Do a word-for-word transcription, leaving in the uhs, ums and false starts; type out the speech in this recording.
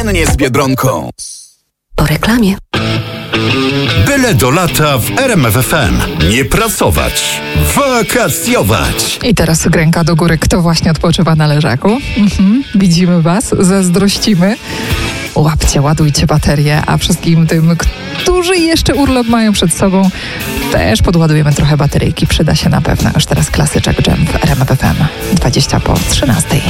codziennie z Biedronką. Po reklamie. Byle do lata w R M F F M. Nie pracować, wakacjować. I teraz ręka do góry, kto właśnie odpoczywa na leżaku. Mhm. Widzimy was, zazdrościmy. Łapcie, ładujcie baterie, a wszystkim tym, którzy jeszcze urlop mają przed sobą, też podładujemy trochę bateryjki. Przyda się na pewno. Już teraz klasyczek Jam w R M F F M. dwadzieścia po trzynastej.